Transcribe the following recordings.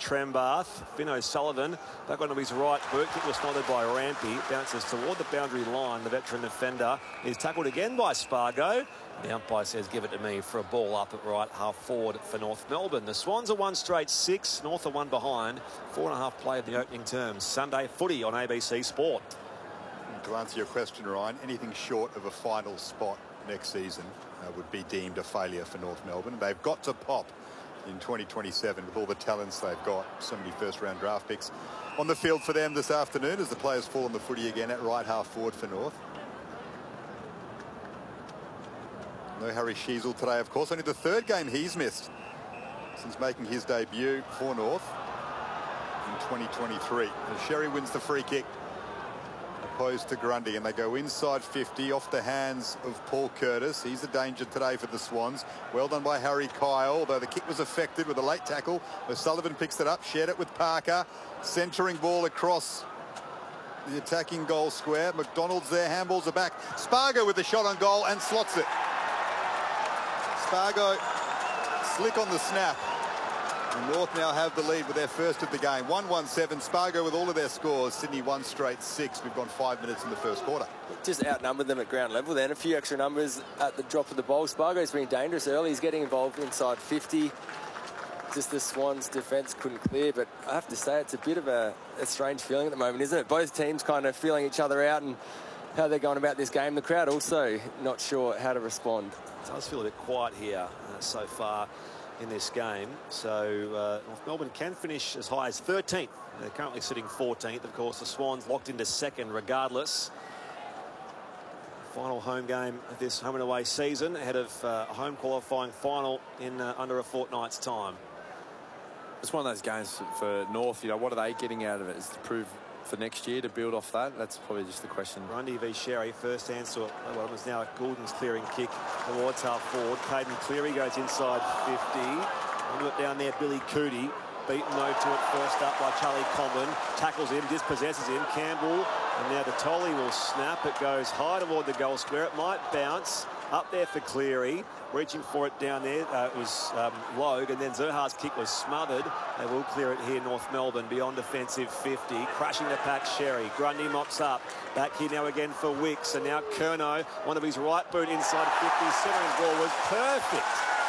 Trembath. Finn O'Sullivan back onto his right boot. Kick was smothered by Rampy. Bounces toward the boundary line. The veteran defender is tackled again by Spargo. The umpire says, give it to me, for a ball up at right half forward for North Melbourne. The Swans are one straight 6. North are one behind. 4.5 play of the opening term. Sunday footy on ABC Sport. To answer your question, Ryan, anything short of a final spot next season would be deemed a failure for North Melbourne. They've got to pop in 2027 with all the talents they've got. So many first-round draft picks on the field for them this afternoon as the players fall on the footy again at right half forward for North. No Harry Sheezel today, of course. Only the third game he's missed since making his debut for North in 2023. As Sherry wins the free kick opposed to Grundy, and they go inside 50 off the hands of Paul Curtis. He's a danger today for the Swans. Well done by Harry Kyle, although the kick was affected with a late tackle. O'Sullivan picks it up, shared it with Parker. Centering ball across the attacking goal square. McDonald's there, handballs are back. Spargo with the shot on goal and slots it. Spargo slick on the snap. And North now have the lead with their first of the game. 1-1-7. Spargo with all of their scores. Sydney one straight 6. We've gone 5 minutes in the first quarter. Just outnumbered them at ground level then. A few extra numbers at the drop of the ball. Spargo's been dangerous early. He's getting involved inside 50. Just the Swans defence couldn't clear. But I have to say, it's a bit of a strange feeling at the moment, isn't it? Both teams kind of feeling each other out and how they're going about this game. The crowd also not sure how to respond. It does feel a bit quiet here so far in this game. So North Melbourne can finish as high as 13th. They're currently sitting 14th. Of course, the Swans locked into second regardless. Final home game of this home and away season ahead of a home qualifying final in under a fortnight's time. It's one of those games for North. You know, what are they getting out of it? Is to prove for next year, to build off that? That's probably just the question. Grundy v Sherry, first answer. Well, it was now Goulding's clearing kick towards half forward. Caden Cleary goes inside 50. Under it down there, Billy Cootie. Beaten though to it, first up by Charlie Coleman. Tackles him, dispossesses him. Campbell, and now Detoli will snap. It goes high toward the goal square. It might bounce up there for Cleary. Reaching for it down there, it was Logue, and then Zerhar's kick was smothered. They will clear it here, North Melbourne, beyond defensive 50. Crashing the pack, Sherry. Grundy mops up. Back here now again for Wicks, and now Curnow, one of his right boot inside 50. Centering ball was perfect.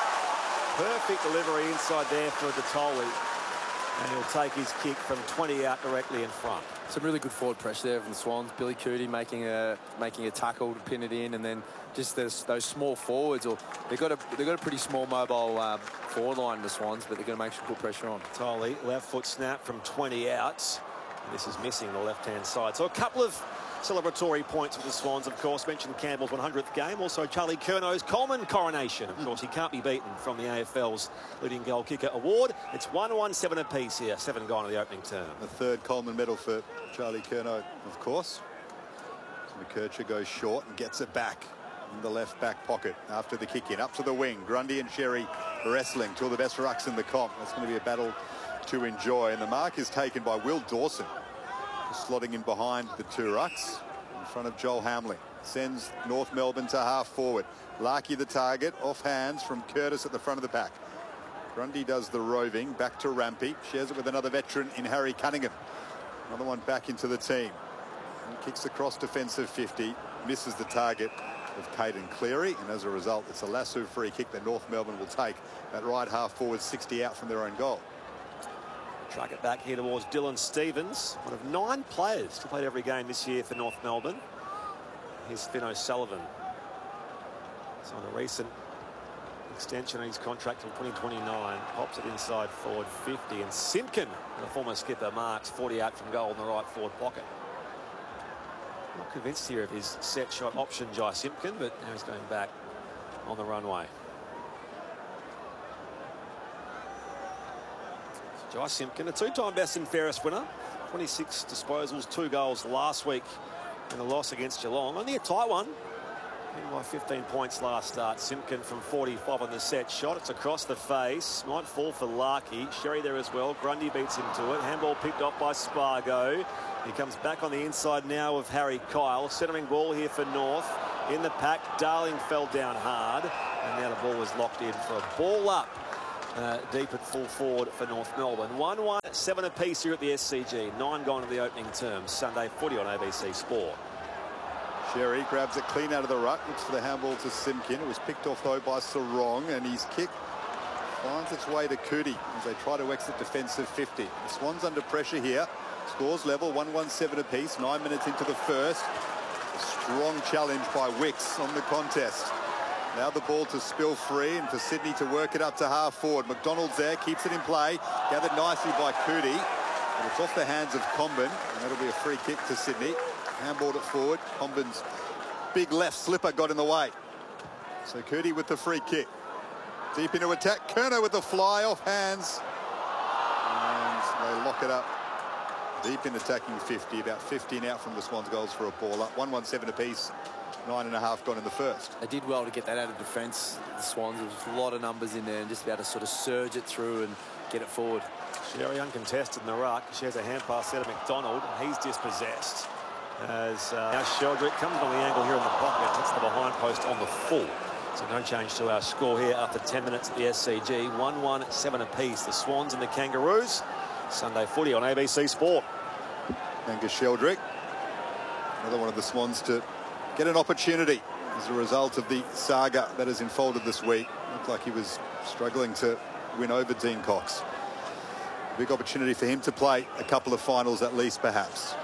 Perfect delivery inside there for Detoli. And he'll take his kick from 20 out directly in front. Some really good forward pressure there from the Swans. Billy Cootie making a tackle to pin it in, and then just those small forwards. Or they've got a pretty small mobile forward line, the Swans, but they're going to make sure to put pressure on. Detoli, left foot snap from 20 out. And this is missing the left-hand side. So a couple of celebratory points for the Swans, of course. Mentioned Campbell's 100th game. Also Charlie Curnow's Coleman coronation. Of course, he can't be beaten from the AFL's leading goal kicker award. It's 1-1-7 apiece here. 7 gone to the opening term. The third Coleman medal for Charlie Curnow, of course. McKercher goes short and gets it back in the left back pocket after the kick in. Up to the wing. Grundy and Sherry wrestling. Two of the best rucks in the comp. That's going to be a battle to enjoy. And the mark is taken by Will Dawson, slotting in behind the two rucks in front of Joel Hamlin. Sends North Melbourne to half forward. Larkey the target, off hands from Curtis at the front of the pack. Grundy does the roving, back to Rampy. Shares it with another veteran in Harry Cunningham. Another one back into the team. And kicks across defensive 50. Misses the target of Caden Cleary. And as a result, it's a lasso free kick that North Melbourne will take. That right half forward, 60 out from their own goal. Track it back here towards Dylan Stevens, one of 9 players who played every game this year for North Melbourne. Here's Finn O'Sullivan. It's on a recent extension on his contract till 2029. Pops it inside forward 50. And Simpkin, the former skipper, marks 40 out from goal in the right forward pocket. Not convinced here of his set shot option, Jai Simpkin, but now he's going back on the runway. Jai Simpkin, a 2-time best and fairest winner. 26 disposals, 2 goals last week in a loss against Geelong. Only a tight one. By 15 points last start. Simpkin from 45 on the set shot. It's across the face. Might fall for Larkey. Sherry there as well. Grundy beats him to it. Handball picked off by Spargo. He comes back on the inside now of Harry Kyle. Centering ball here for North. In the pack, Darling fell down hard. And now the ball was locked in for a ball up. deep at full forward for North Melbourne. 1-1, 7 apiece here at the SCG. 9 gone to the opening term. Sunday footy on ABC Sport. Sherry grabs it clean out of the ruck, looks for the handball to Simpkin. It was picked off though by Sarong, and his kick finds its way to Cootie as they try to exit defensive 50. The Swans under pressure here. Scores level, 1-1-7 apiece, 9 minutes into the first. A strong challenge by Wicks on the contest. Now the ball to spill free and for Sydney to work it up to half forward. McDonald's there, keeps it in play, gathered nicely by Cootie. And it's off the hands of Comben, and that'll be a free kick to Sydney. Handballed it forward. Comben's big left slipper got in the way. So Cootie with the free kick. Deep into attack. Curnow with the fly off hands. And they lock it up. Deep in attacking 50. About 15 out from the Swans goals for a ball up. 1-1-7 apiece. 9.5 gone in the first. They did well to get that out of defence, the Swans. There was a lot of numbers in there and just be able to sort of surge it through and get it forward. Sherry uncontested in the ruck. She has a hand pass there to McDonald. He's dispossessed. As now Sheldrick comes on the angle here in the pocket, hits the behind post on the full. So no change to our score here after 10 minutes at the SCG. 1-1, 7 apiece. The Swans and the Kangaroos. Sunday footy on ABC Sport. Angus Sheldrick, another one of the Swans to get an opportunity as a result of the saga that has unfolded this week. Looked like he was struggling to win over Dean Cox. A big opportunity for him to play a couple of finals at least, perhaps.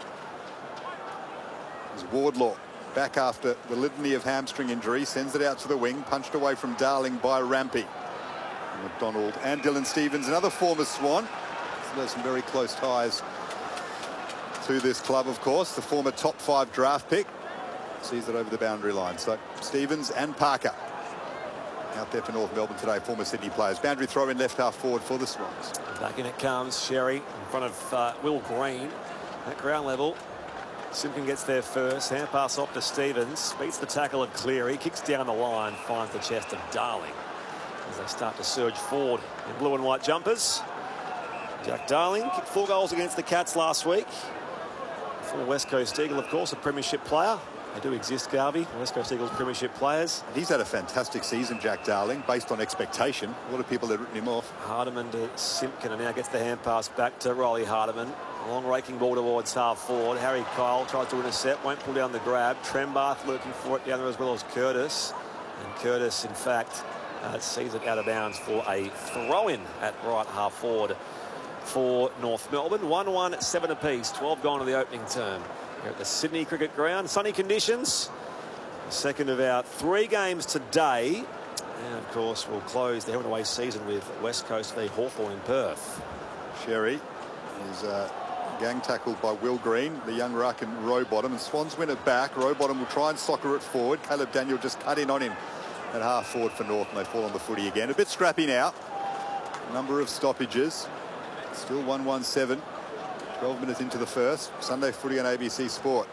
Wardlaw back after the litany of hamstring injury, sends it out to the wing, punched away from Darling by Rampy. McDonald and Dylan Stevens, another former Swan. So there's some very close ties to this club, of course. The former top 5 draft pick sees it over the boundary line. So Stevens and Parker out there for North Melbourne today, former Sydney players. Boundary throw in left half forward for the Swans. Back in it comes Sherry in front of Will Green at ground level. Simpkin gets there first, hand pass off to Stevens, beats the tackle of Cleary, kicks down the line, finds the chest of Darling as they start to surge forward in blue and white jumpers. Jack Darling kicked 4 goals against the Cats last week. Former West Coast Eagle, of course, a premiership player. They do exist, Garvey, West Coast Eagles premiership players. He's had a fantastic season, Jack Darling, based on expectation. A lot of people have written him off. Hardiman to Simpkin, and now gets the hand pass back to Riley Hardiman. A long raking ball towards half forward. Harry Kyle tries to intercept, won't pull down the grab. Trembath lurking for it down there as well as Curtis. And Curtis, in fact, sees it out of bounds for a throw-in at right half forward for North Melbourne. 1-1, 7 apiece. 12 gone to the opening term. Here at the Sydney Cricket Ground. Sunny conditions. The second of our 3 games today. And, of course, we'll close the home and away season with West Coast v Hawthorn in Perth. Sherry is gang tackled by Will Green, the young ruck, and Rowbottom, and Swans win it back. Rowbottom will try and soccer it forward. Caleb Daniel just cut in on him at half forward for North, and they fall on the footy again. A bit scrappy now. Number of stoppages. Still 1-1-7. 12 minutes into the first. Sunday footy on ABC Sport.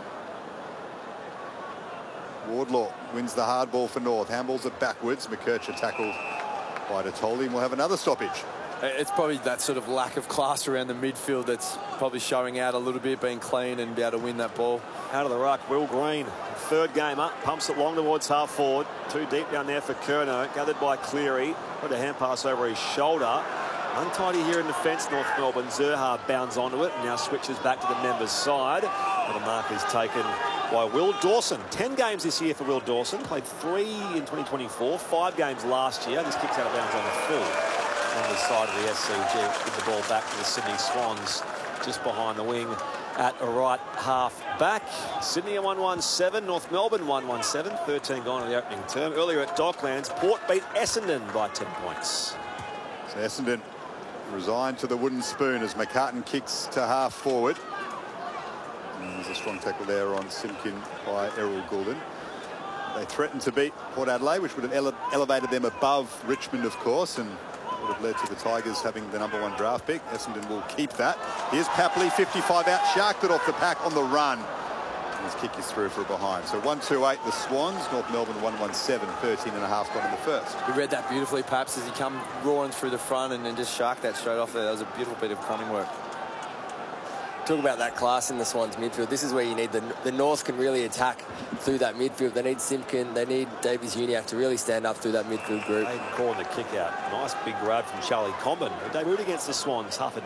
Wardlaw wins the hard ball for North. Handballs it backwards. McKercher tackled by Detoli, and we'll have another stoppage. It's probably that sort of lack of class around the midfield that's probably showing out a little bit, being clean and be able to win that ball. Out of the ruck, Will Green, 3rd game up, pumps it long towards half forward. 2 deep down there for Curnow, gathered by Cleary. Got a hand pass over his shoulder. Untidy here in defence, North Melbourne. Zerha bounds onto it and now switches back to the members' side. And the mark is taken by Will Dawson. 10 games this year for Will Dawson. Played 3 in 2024, 5 games last year. This kicks out of bounds on the full. On the side of the SCG, give the ball back to the Sydney Swans, just behind the wing at a right half back. Sydney a 1-1-7, North Melbourne 1-1-7, 13 gone in the opening term. Earlier at Docklands, Port beat Essendon by 10 points. So Essendon resigned to the wooden spoon as McCartan kicks to half forward. And there's a strong tackle there on Simpkin by Errol Goulden. They threatened to beat Port Adelaide, which would have elevated them above Richmond, of course, and would have led to the Tigers having the #1 draft pick. Essendon will keep that. Here's Papley, 55 out, sharked it off the pack on the run. And his kick is through for a behind. So 1-2-8 the Swans, North Melbourne 1-1-7, 13.5 gone in the first. We read that beautifully, Paps, as he come roaring through the front and then just sharked that straight off there. That was a beautiful bit of conning work. talk about that class in the Swans midfield. This is where you need the North can really attack through that midfield. They need Simpkin, they need Davies-Uniacke to really stand up through that midfield group. Hayden calling the kick out. Nice big grab from Charlie Comben. Who debuted against the Swans half a